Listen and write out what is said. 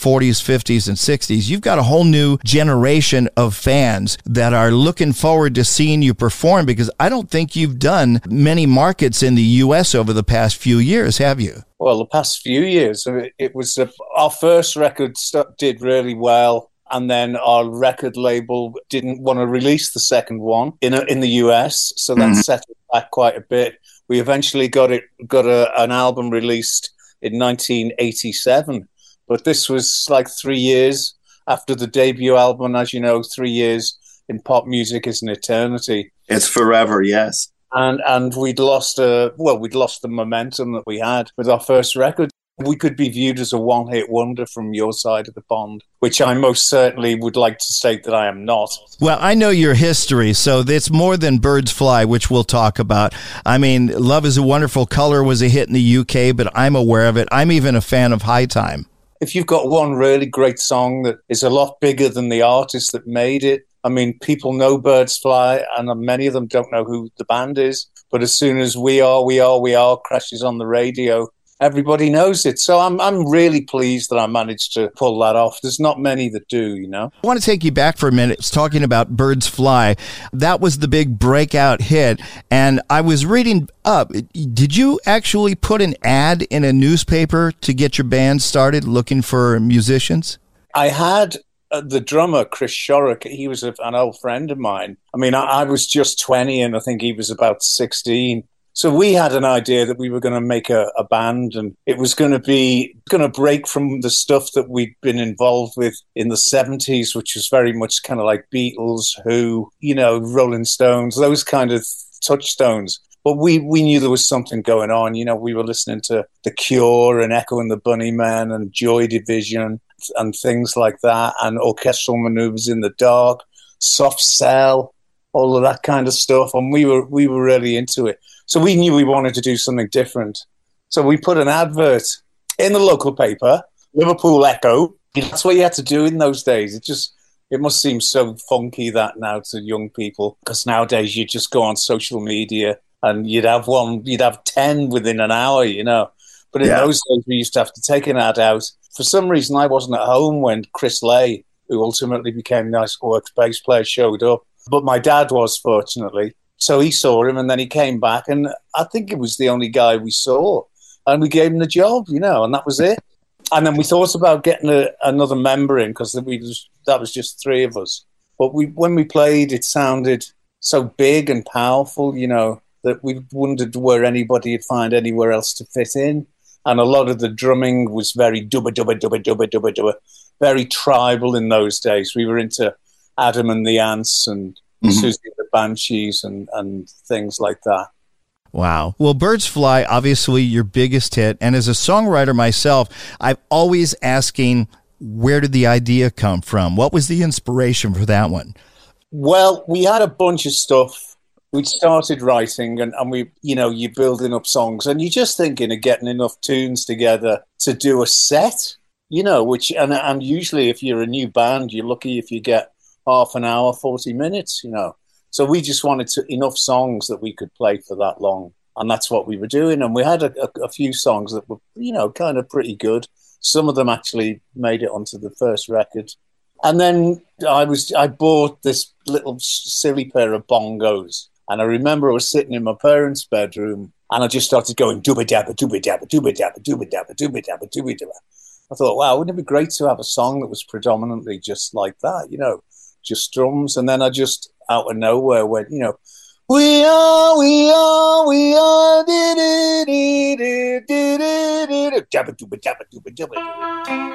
40s, 50s, and 60s. You've got a whole new generation of fans that are looking forward to seeing you perform, because I don't think you've done many markets in the U.S. over the past few years, have you? Well, the past few years, it was our first record did really well. And then our record label didn't want to release the second one in the US, so that set it back quite a bit. We eventually got an album released in 1987, but this was like 3 years after the debut album. As you know, 3 years in pop music is an eternity. It's forever, yes. And we'd lost the momentum that we had with our first record. We could be viewed as a one-hit wonder from your side of the pond, which I most certainly would like to state that I am not. Well, I know your history, so it's more than Birds Fly, which we'll talk about. I mean, Love is a Wonderful Color was a hit in the UK, but I'm aware of it. I'm even a fan of High Time. If you've got one really great song that is a lot bigger than the artist that made it, I mean, people know Birds Fly, and many of them don't know who the band is. But as soon as We Are crashes on the radio, everybody knows it. So I'm really pleased that I managed to pull that off. There's not many that do, you know. I want to take you back for a minute. It's talking about Birds Fly. That was the big breakout hit. And I was reading up. Did you actually put an ad in a newspaper to get your band started looking for musicians? I had the drummer, Chris Shorrock. He was an old friend of mine. I mean, I was just 20 and I think he was about 16. So we had an idea that we were going to make a band, and it was going to break from the stuff that we'd been involved with in the 70s, which was very much kind of like Beatles, Who, you know, Rolling Stones, those kind of touchstones. But we knew there was something going on. You know, we were listening to The Cure and Echo and the Bunnymen and Joy Division and things like that, and Orchestral Maneuvers in the Dark, Soft Cell, all of that kind of stuff. And we were really into it. So we knew we wanted to do something different. So we put an advert in the local paper, Liverpool Echo. That's what you had to do in those days. It must seem so funky that now to young people, because nowadays you just go on social media and you'd have 10 within an hour, you know. But in those days we used to have to take an ad out. For some reason I wasn't at home when Chris Lay, who ultimately became Nice Works bass player, showed up. But my dad was, fortunately. So he saw him, and then he came back, and I think it was the only guy we saw. And we gave him the job, you know, and that was it. And then we thought about getting another member in, because that was just three of us. But when we played, it sounded so big and powerful, you know, that we wondered where anybody would find anywhere else to fit in. And a lot of the drumming was very dubba, dubba, dubba, dubba, dubba, dubba, very tribal in those days. We were into Adam and the Ants and Susie and the Banshees and things like that. Wow. Well, Birds Fly, obviously your biggest hit. And as a songwriter myself, I'm always asking, where did the idea come from? What was the inspiration for that one? Well, we had a bunch of stuff. We'd started writing and we, you know, you're building up songs and you're just thinking of getting enough tunes together to do a set, you know, which, and usually if you're a new band, you're lucky if you get half an hour, 40 minutes, you know. So we just wanted enough songs that we could play for that long. And that's what we were doing. And we had a few songs that were, you know, kind of pretty good. Some of them actually made it onto the first record. And then I bought this little silly pair of bongos. And I remember I was sitting in my parents' bedroom and I just started going dooba dabba, dooba dabba, dooba dabba, dooba dabba, dooba dabba, dooba dabba. I thought, wow, wouldn't it be great to have a song that was predominantly just like that, you know, just drums. And then I just out of nowhere went, you know, we are, dabba dooba dabba dooba dabba.